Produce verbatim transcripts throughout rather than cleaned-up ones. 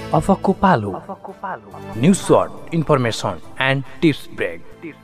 अफकको पालो news short information and tips brake.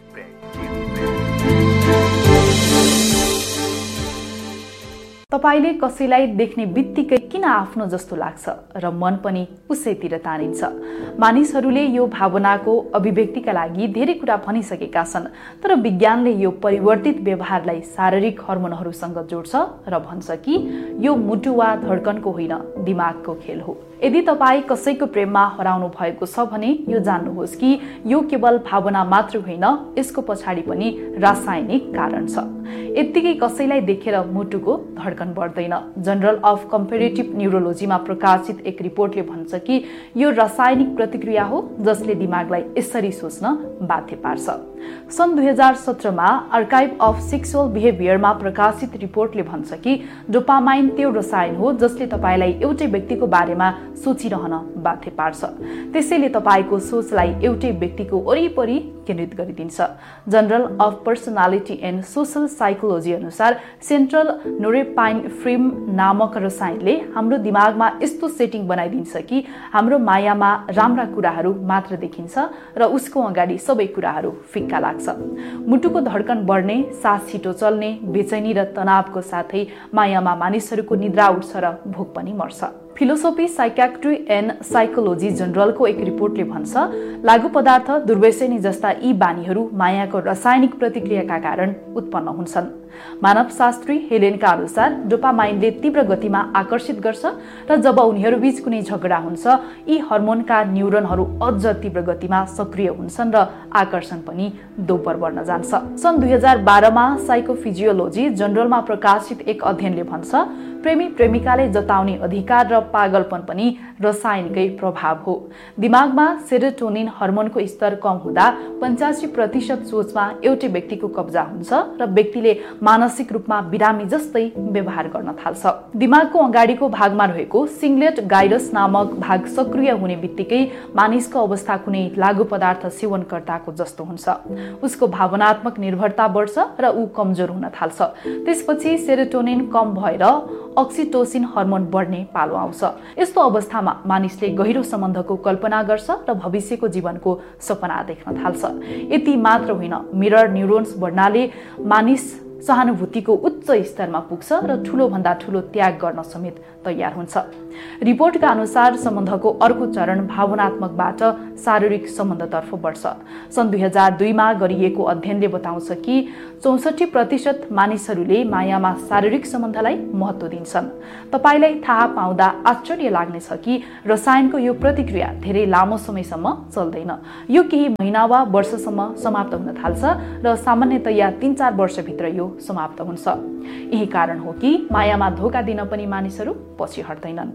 तपाईले कसैलाई देख्ने बित्तिकै किन आफ्नो जस्तो लाग्छ र मन पनि उसैतिर तानिन्छ। मानिसहरूले यो भावनाको अभिव्यक्तिका लागि धेरै कुरा भनिसकेका छन्, तर विज्ञानले यो परिवर्तित व्यवहारलाई शारीरिक हर्मोनहरूसँग जोड्छ र भन्छ कि यो मुटु वा धड्कनको होइन, दिमागको खेल हो। यदि तपाईँ कसैको प्रेममा हराउनु भएको छ भने यो जान्नुहोस् कि यो केवल भावना मात्र होइन, यसको पछाडि पनि रासायनिक कारण छ। यत्तिकै कसैलाई देखेर मुटुको धड्कन बढ्दैन। जर्नल अफ कम्पेरेटिभ न्युरोलोजीमा प्रकाशित एक रिपोर्टले भन्छ कि यो रासायनिक प्रतिक्रिया हो जसले दिमागलाई यसरी सोच्न बाध्य पार्छ। सन् दुई हजार सत्रमा आर्काइभ अफ सेक्सुअल बिहेभियरमा प्रकाशित रिपोर्टले भन्छ कि डोपामाइन त्यो रसायन हो जसले तपाईँलाई एउटै व्यक्तिको बारेमा सोचिरहन बाध्य पार्छ। त्यसैले तपाईँको सोचलाई एउटै व्यक्तिको वरिपरि केन्द्रित गरिदिन्छ। Journal of personality and social psychology अनुसार सेन्ट्रल नोरेपाइनेफ्रिन नामक रसायनले हाम्रो दिमागमा यस्तो सेटिङ बनाइदिन्छ कि हाम्रो मायामा राम्रा कुराहरू मात्र देखिन्छ र उसको अगाडि सबै कुराहरू फिक्का लाग्छ। मुटुको धड्कन बढ्ने, सास छिटो चल्ने, बेचैनी र तनावको साथै मायामा मानिसहरूको निद्रा उठ्छ र भोक पनि मर्छ। फिलोसोफी, साइकियाट्री एन्ड साइकोलोजी जर्नलको एक रिपोर्टले भन्छ लागु पदार्थ, दुर्व्यसनी जस्ता यी बानीहरू मायाको रासायनिक प्रतिक्रियाका कारण उत्पन्न हुन्छन्। मानवशास्त्री हेलेनका अनुसार डोपामाइनले तीव्र गतिमा आकर्षित गर्छ र जब उनीहरूबीच कुनै झगडा हुन्छ, यी हर्मोनका न्युरोनहरू अझ तीव्र गतिमा सक्रिय हुन्छन् र आकर्षण पनि दोब्बर बढ्न जान्छ। सन् दुई हजार बाह्रमा साइकोफिजियोलोजी जर्नलमा प्रकाशित एक अध्ययनले भन्छ प्रेमी प्रेमिकाले जताउने अधिकार र पागलपन पनि रसायनिकै प्रभाव हो। दिमागमा सेरोटोनिन हर्मोनको स्तर कम हुँदा पचासी प्रतिशत सोचमा एउटै व्यक्तिको कब्जा हुन्छ र व्यक्तिले मानसिक रूपमा बिरामी जस्तै व्यवहार गर्न थाल्छ। दिमागको अगाडिको भागमा रहेको सिङ्गलेट गाइरस नामक भाग सक्रिय हुने बित्तिकै मानिसको अवस्था कुनै लागु पदार्थ सेवनकर्ताको जस्तो हुन्छ। उसको भावनात्मक निर्भरता बढ्छ र ऊ कमजोर हुन थाल्छ। त्यसपछि सेरोटोनिन कम भएर अक्सिटोसिन हर्मोन बढ्ने पालो आउँछ। यस्तो अवस्थामा मानिसले गहिरो सम्बन्धको कल्पना गर्छ र भविष्यको जीवनको सपना देख्न थाल्छ। यति मात्र होइन, मिरर न्युरोन्स बढ्नाले मानिस सहानुभूतिको उच्च स्तरमा पुग्छ र ठूलो भन्दा ठूलो त्याग गर्न समेत तयार हुन्छ। रिपोर्टका अनुसार सम्बन्धको अर्को चरण भावनात्मकबाट शारीरिक सम्बन्धतर्फ बढ्छ। सन् दुई हजार दुईमा गरिएको अध्ययनले बताउँछ कि चौसठी प्रतिशत मानिसहरूले मायामा शारीरिक सम्बन्धलाई महत्त्व दिन्छन्। तपाईँलाई थाहा पाउँदा आश्चर्य लाग्नेछ कि रसायनको यो प्रतिक्रिया धेरै लामो समयसम्म चल्दैन। यो केही महिना वा वर्षसम्म समाप्त हुन थाल्छ र सामान्यतया तीन चार वर्षभित्र यो समाप्त हुन्छ। यही कारण हो कि मायामा धोका दिन पनि मानिसहरू पछि हट्दैनन्।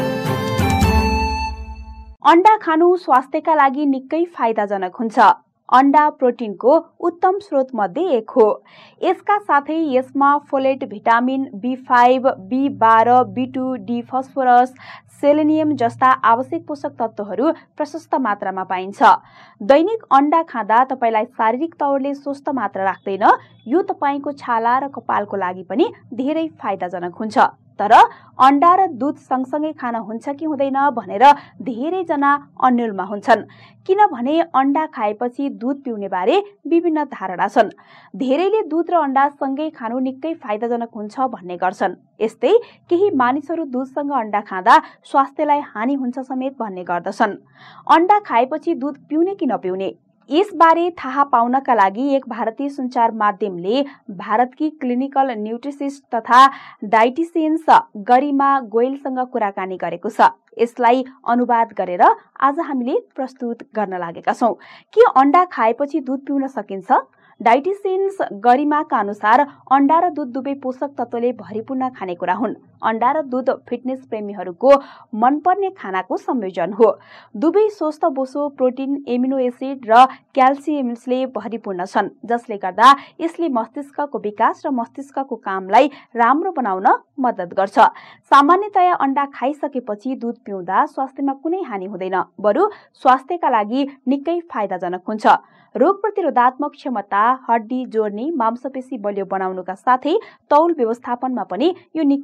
अण्डा खानु स्वास्थ्यका लागि निकै फाइदाजनक हुन्छ। अण्डा प्रोटिनको उत्तम स्रोत मध्ये एक हो। यसका साथै यसमा folate, vitamin be five, be बाह्र, be two, D, phosphorus, selenium जस्ता आवश्यक पोषक तत्त्वहरू प्रशस्त मात्रामा पाइन्छ। दैनिक अण्डा खाँदा तपाईँलाई शारीरिक तौरले स्वस्थ मात्र राख्दैन, यो तपाईँको छाला र कपालको लागि पनि धेरै फाइदाजनक हुन्छ। तर अण्डा र दूध सँगसँगै खान हुन्छ कि हुँदैन भनेर धेरैजना अन्यलमा हुन्छन्, किनभने अण्डा खाएपछि दूध पिउने बारे विभिन्न धारणा छन्। धेरैले दूध र अण्डा सँगै खानु निकै फाइदाजनक हुन्छ भन्ने गर्छन्। यस्तै केही मानिसहरू दूधसँग अण्डा खाँदा स्वास्थ्यलाई हानि हुन्छ समेत भन्ने गर्दछन्। अण्डा खाएपछि दूध पिउने कि नपिउने, यसबारे थाहा पाउनका लागि एक भारतीय सञ्चार माध्यमले भारतकी क्लिनिकल न्युट्रिसिस्ट तथा डाइटिसियन्स गरिमा गोयलसँग कुराकानी गरेको छ। यसलाई अनुवाद गरेर आज हामीले प्रस्तुत गर्न लागेका छौं। के अण्डा खाएपछि दूध पिउन सकिन्छ? डाइटिसियन्स गरिमाका अनुसार अण्डा र दूध दुवै पोषक तत्त्वले भरिपूर्ण खानेकुरा हुन्। अण्डा र दूध फिटनेस प्रेमीहरूको मनपर्ने खानाको संयोजन हो। दुवै स्वस्थ बोसो प्रोटिन, एमिनो एसिड र क्याल्सियमले भरिपूर्ण छन्, जसले गर्दा यसले मस्तिष्कको विकास र मस्तिष्कको कामलाई राम्रो बनाउन मद्दत गर्छ। सामान्यतया अण्डा खाइसकेपछि दूध पिउँदा स्वास्थ्यमा कुनै हानि हुँदैन, बरु स्वास्थ्यका लागि निकै फाइदाजनक हुन्छ। रोग प्रतिरोधात्मक क्षमता, हड्डी जोड्ने, मांसपेशी बलियो बनाउनुका साथै तौल व्यवस्थापनमा पनि यो निकै उपयोगी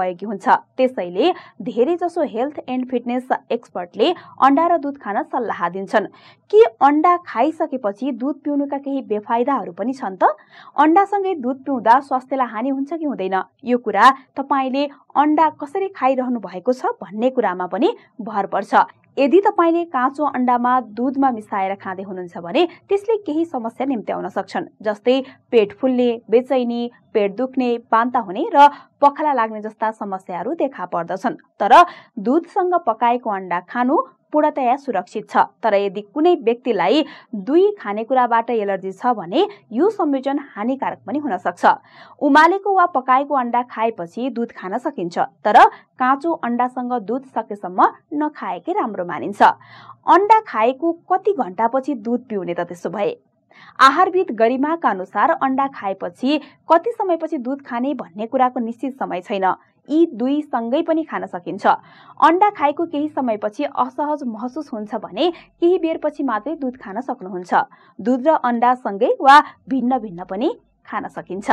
सहयोगी हुन्छ। त्यसैले धेरैजसो हेल्थ एन्ड फिटनेस एक्सपर्टले अन्डा र दूध खान सल्लाह दिन्छन्। के अन्डा खाइसकेपछि दूध पिउनुका केही बेफाइदाहरू पनि छन् त? अन्डासँगै दूध पिउँदा स्वास्थ्यलाई हानि हुन्छ कि हुँदैन? यो कुरा तपाईँले अन्डा कसरी खाइरहनु भएको छ भन्ने कुरामा पनि भर पर्छ। यदि तपाईँले काँचो अन्डामा दूधमा मिसाएर खाँदै हुनुहुन्छ भने त्यसले केही समस्या निम्त्याउन सक्छन्, जस्तै पेट फुल्ने, बेचैनी, पेट दुख्ने, बान्ता हुने र पखाला लाग्ने जस्ता समस्याहरू देखा पर्दछन्। तर दूधसँग पकाएको अन्डा खानु पूर्णतया सुरक्षित छ। तर यदि कुनै व्यक्तिलाई दुई खानेकुराबाट एलर्जी छ भने यो संयोजन हानिकारक पनि हुन सक्छ। उमालेको वा पकाएको अन्डा खाएपछि दूध खान सकिन्छ, तर काँचो अन्डासँग दूध सकेसम्म नखाएकै राम्रो मानिन्छ। अन्डा खाएको कति घण्टापछि दूध पिउने त त्यसो भए? आहारविद गरिमाका अनुसार अन्डा खाएपछि कति समयपछि दूध खाने भन्ने कुराको निश्चित समय छैन। यी दुई सँगै पनि खान सकिन्छ। अन्डा खाएको केही समयपछि असहज महसुस हुन्छ भने केही बेरपछि मात्रै दूध खान सक्नुहुन्छ। दूध र अन्डा सँगै वा भिन्न भिन्न पनि खान सकिन्छ।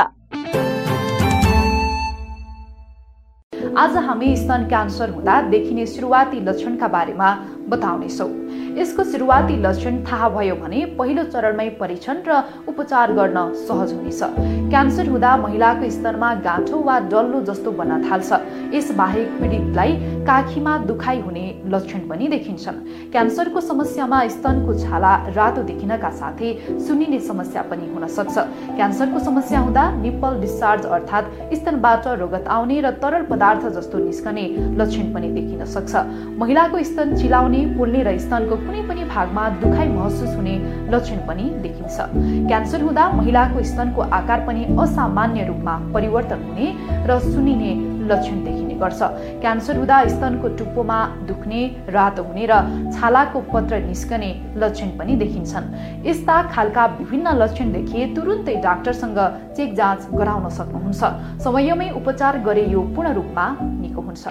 आज हामी स्तन क्यान्सर हुँदा देखिने सुरुवाती लक्षणका बारेमा बताउनेछौँ। यसको सुरुवाती लक्षण थाहा भयो भने पहिलो चरणमै परीक्षण र उपचार गर्न सहज हुनेछ। क्यान्सर हुँदा महिलाको स्तनमा गाँठो वा डल्लो जस्तो बन्न थाल्छ। यसबाहेक पीडितलाई काखीमा दुखाइ हुने लक्षण पनि देखिन्छन्। क्यान्सरको समस्यामा स्तनको छाला रातो देखिनका साथै सुन्निने समस्या पनि हुन सक्छ। क्यान्सरको समस्या हुँदा निप्पल डिस्चार्ज अर्थात् स्तनबाट रगत आउने र तरल पदार्थ जस्तो निस्कने लक्षण पनि देखिन सक्छ। महिलाको स्तन चिलाउने, पोल्ने र स्तनको कुनै पनि भागमा दुखाइ महसुस हुने लक्षण पनि देखिन्छ। क्यान्सर हुँदा महिलाको स्तनको आकार पनि असामान्य रूपमा परिवर्तन हुने र सुन्निने लक्षण देखिने गर्छ। क्यान्सर हुँदा स्तनको टुप्पोमा दुख्ने, रातो हुने र छालाको पत्र निस्कने लक्षण पनि देखिन्छन्। यस्ता खालका विभिन्न लक्षण देखिए तुरुन्तै डाक्टरसँग चेक जाँच गराउन सक्नुहुन्छ। समयमै उपचार गरे यो पूर्ण रूपमा निको हुन्छ।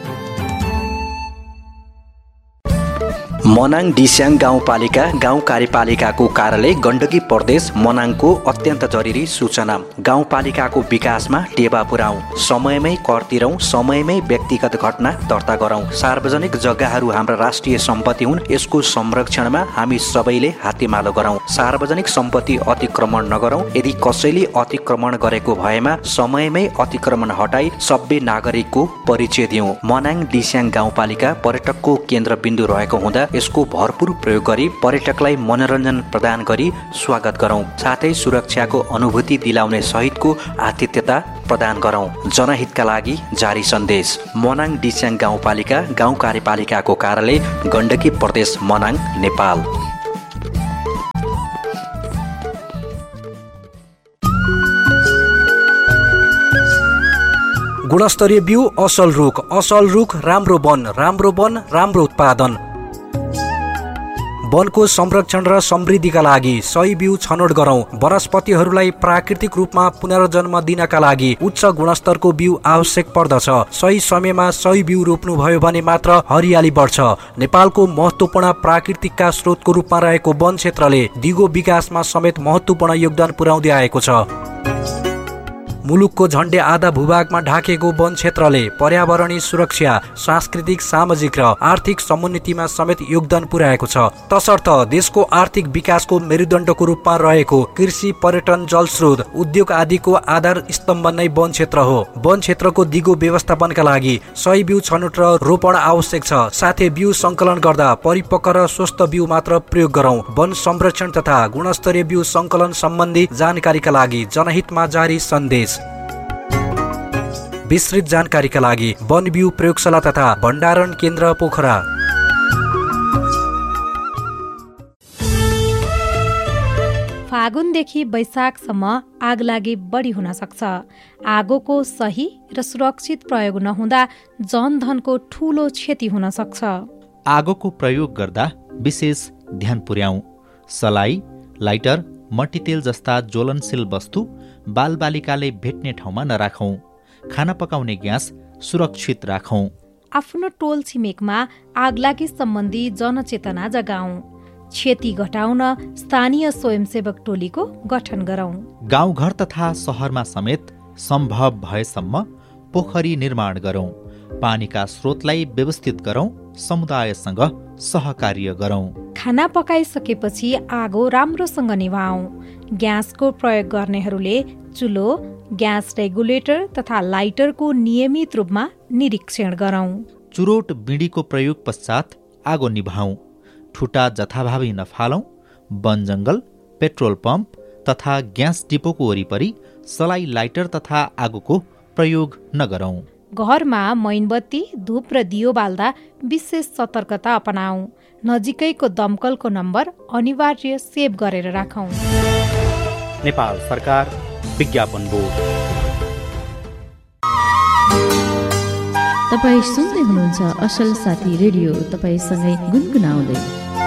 मनाङ डिस्याङ गाउँपालिका गाउँ कार्यपालिकाको कार्यालय गण्डकी प्रदेश मनाङको अत्यन्त जरुरी सूचना। गाउँपालिकाको विकासमा टेवा पुर्याउँ, समयमै कर तिरौँ, समयमै व्यक्तिगत घटना दर्ता गरौँ। सार्वजनिक जग्गाहरू हाम्रा राष्ट्रिय सम्पत्ति हुन्, यसको संरक्षणमा हामी सबैले हातेमालो गरौँ। सार्वजनिक सम्पत्ति अतिक्रमण नगरौँ। यदि कसैले अतिक्रमण गरेको भएमा समयमै अतिक्रमण हटाई सभ्य नागरिकको परिचय दिउँ। मनाङ डिस्याङ गाउँपालिका पर्यटकको केन्द्रबिन्दु रहेको हुँदा यसको भरपूर प्रयोग गरी पर्यटकलाई मनोरञ्जन प्रदान गरी स्वागत गरौँ। साथै सुरक्षाको अनुभूति दिलाउने सहितको आतिथ्यता प्रदान गरौँ। जनहितका लागि जारी सन्देश। मनाङ डिस्याङ गाउँपालिका गाउँ कार्यपालिकाको कार्यालय गण्डकी प्रदेश मनाङ, नेपाल। गुणस्तरीय बिउ, असल रुख, असल रुख राम्रो वन, राम्रो वन राम्रो उत्पादन। वनको संरक्षण र समृद्धिका लागि सही बिउ छनौट गरौँ। वनस्पतिहरूलाई प्राकृतिक रूपमा पुनर्जन्म दिनका लागि उच्च गुणस्तरको बिउ आवश्यक पर्दछ। सही समयमा सही बिउ रोप्नु भयो भने मात्र हरियाली बढ्छ। नेपालको महत्त्वपूर्ण प्राकृतिकका स्रोतको रूपमा रहेको वन क्षेत्रले दिगो विकासमा समेत महत्त्वपूर्ण योगदान पुर्याउँदै आएको छ। मुलुकको झण्डै आधा भूभागमा ढाकेको वन क्षेत्रले पर्यावरणीय सुरक्षा, सांस्कृतिक, सामाजिक र आर्थिक समुन्नतिमा समेत योगदान पुर्याएको छ। तसर्थ देशको आर्थिक विकासको मेरुदण्डको रूपमा रहेको कृषि, पर्यटन, जलस्रोत, उद्योग आदिको आधार स्तम्भ नै वन क्षेत्र हो। वन क्षेत्रको दिगो व्यवस्थापनका लागि सही बिउ छनौट र रोपण आवश्यक छ। साथै बिउ संकलन गर्दा परिपक्व र स्वस्थ बिउ मात्र प्रयोग गरौँ। वन संरक्षण तथा गुणस्तरीय बिउ संकलन सम्बन्धी जानकारीका लागि जनहितमा जारी सन्देश। विस्तृत जानकारीका लागि वन बिउ प्रयोगशाला तथा भण्डारण केन्द्र पोखरा। फागुनदेखि वैशाखसम्म आगलागी बढी हुन सक्छ। आगोको सही र सुरक्षित प्रयोग नहुँदा जनधनको ठूलो क्षति हुन सक्छ। आगोको प्रयोग गर्दा विशेष ध्यान पुर्याउँ। सलाई, लाइटर, मट्टीतेल जस्ता ज्वलनशील वस्तु बालबालिकाले भेट्ने ठाउँमा नराखौँ। खाना पकाउने ग्यास सुरक्षित राखौँ। आफ्नो टोल छिमेकमा आगलागी सम्बन्धी जनचेतना जगाउँ। क्षति घटाउन स्थानीय स्वयंसेवक टोलीको गठन गरौँ। गाउँघर तथा सहरमा समेत सम्भव भएसम्म पोखरी निर्माण गरौँ, पानीका स्रोतलाई व्यवस्थित गरौँ, समुदायसँग सहकार्य गरौँ। खाना पकाइसकेपछि आगो राम्रोसँग निभाऊ। ग्यासको प्रयोग गर्नेहरूले चुलो, ग्यास रेगुलेटर तथा लाइटरको नियमित रूपमा निरीक्षण गरौँ। चुरोट बिँडीको प्रयोग पश्चात आगो निभाऊ। ठुटा जथाभावी नफालौँ। वन जङ्गल, पेट्रोल पम्प तथा ग्यास डिपोको वरिपरि सलाई, लाइटर तथा आगोको प्रयोग नगरौँ। घरमा मैनबत्ती, धूप र दियो बाल्दा विशेष सतर्कता अपनाऊ। नजिकैको दमकलको नम्बर अनिवार्य सेभ गरेर राखौँ। नेपाल सरकार, विज्ञापन बोर्ड। तपाईँ सुन्दै हुनुहुन्छ असल साथी रेडियो, तपाईँसँगै गुनगुनाउँदै।